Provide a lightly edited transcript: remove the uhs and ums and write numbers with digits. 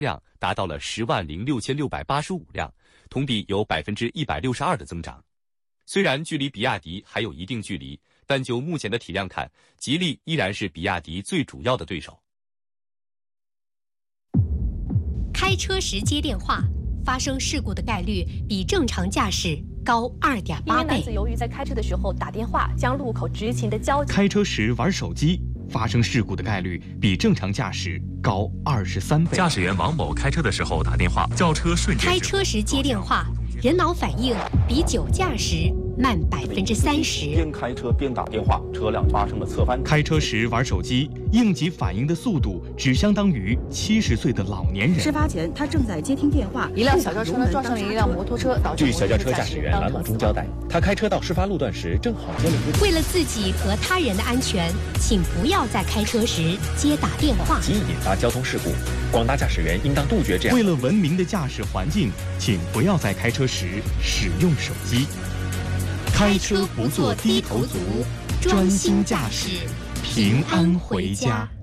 量达到了10万06,685辆，同比有162%的增长。虽然距离比亚迪还有一定距离，但就目前的体量看，吉利依然是比亚迪最主要的对手。 开车时接电话，发生事故的概率比正常驾驶高2.8倍。 一名男子由于在开车的时候打电话，将路口执勤的交警。 开车时玩手机，发生事故的概率比正常驾驶高23倍。 驾驶员王某开车的时候打电话，轿车瞬间。 开车时接电话，人脑反应比酒驾时慢30%。 边开车边打电话，车辆发生了侧翻。 开车时玩手机，应急反应的速度只相当于70岁的老年人。 事发前，他正在接听电话， 一辆小轿车呢撞上了一辆摩托车，导致据小轿车驾驶员蓝某忠交代，他开车到事发路段时正好接了一个。 为了自己和他人的安全，请不要在开车时接打电话， 极易引发交通事故。广大驾驶员应当杜绝这样。 为了文明的驾驶环境，请不要在开车时使用手机。 开车不做低头族，专心驾驶，平安回家。